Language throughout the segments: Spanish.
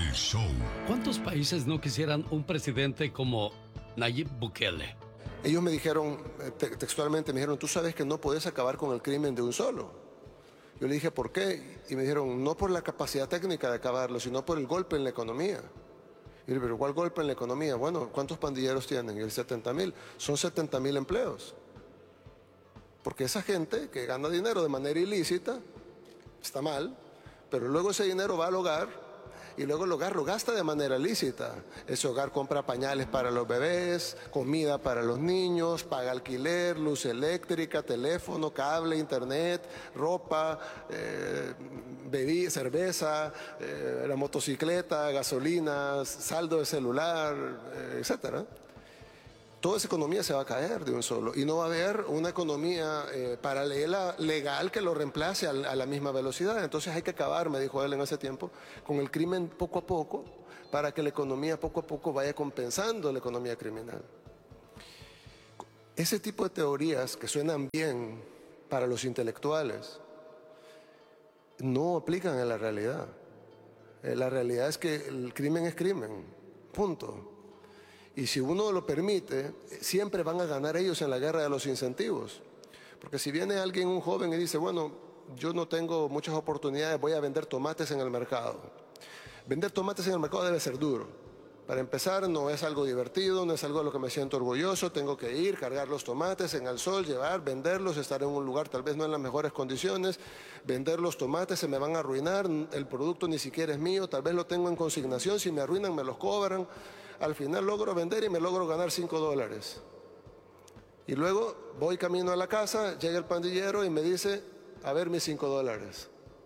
El show. ¿Cuántos países no quisieran un presidente como Nayib Bukele? Ellos me dijeron, textualmente me dijeron, tú sabes que no puedes acabar con el crimen de un solo. Yo le dije, ¿por qué? Y me dijeron, no por la capacidad técnica de acabarlo, sino por el golpe en la economía. Y le dije, ¿pero cuál golpe en la economía? Bueno, ¿cuántos pandilleros tienen? Y el 70,000. Son 70,000 empleos. Porque esa gente que gana dinero de manera ilícita, está mal, pero luego ese dinero va al hogar y luego el hogar lo gasta de manera lícita. Ese hogar compra pañales para los bebés, comida para los niños, paga alquiler, luz eléctrica, teléfono, cable, internet, ropa, cerveza, la motocicleta, gasolina, saldo de celular, etcétera. Toda esa economía se va a caer de un solo y no va a haber una economía paralela, legal, que lo reemplace a la misma velocidad. Entonces hay que acabar, me dijo él en ese tiempo, con el crimen poco a poco para que la economía poco a poco vaya compensando la economía criminal. Ese tipo de teorías que suenan bien para los intelectuales no aplican a la realidad. La realidad es que el crimen es crimen, punto. Y si uno lo permite, siempre van a ganar ellos en la guerra de los incentivos. Porque si viene alguien, un joven, y dice, bueno, yo no tengo muchas oportunidades, voy a vender tomates en el mercado. Vender tomates en el mercado debe ser duro. Para empezar, no es algo divertido, no es algo de lo que me siento orgulloso. Tengo que ir, cargar los tomates en el sol, llevar, venderlos, estar en un lugar tal vez no en las mejores condiciones. Vender los tomates, se me van a arruinar, el producto ni siquiera es mío, tal vez lo tengo en consignación, si me arruinan me los cobran. Al final logro vender y me logro ganar $5. Y luego voy camino a la casa, llega el pandillero y me dice, a ver mis $5.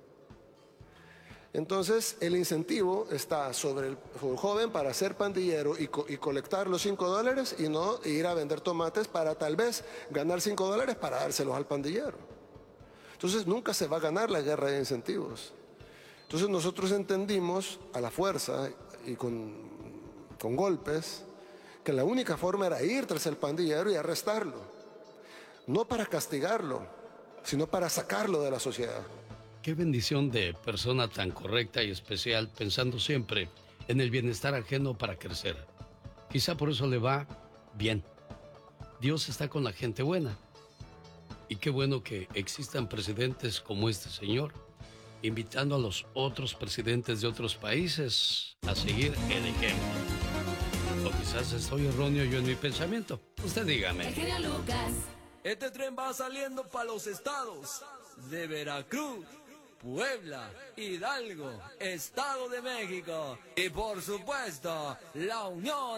Entonces el incentivo está sobre el joven para ser pandillero y colectar los $5 y no ir a vender tomates para tal vez ganar $5 para dárselos al pandillero. Entonces nunca se va a ganar la guerra de incentivos. Entonces nosotros entendimos a la fuerza y con golpes, que la única forma era ir tras el pandillero y arrestarlo, no para castigarlo, sino para sacarlo de la sociedad. Qué bendición de persona tan correcta y especial, pensando siempre en el bienestar ajeno para crecer. Quizá por eso le va bien. Dios está con la gente buena. Y qué bueno que existan presidentes como este señor, invitando a los otros presidentes de otros países a seguir el ejemplo. O quizás estoy erróneo yo en mi pensamiento. Usted dígame. El genio Lucas. Este tren va saliendo para los estados de Veracruz, Puebla, Hidalgo, Estado de México y por supuesto, la Unión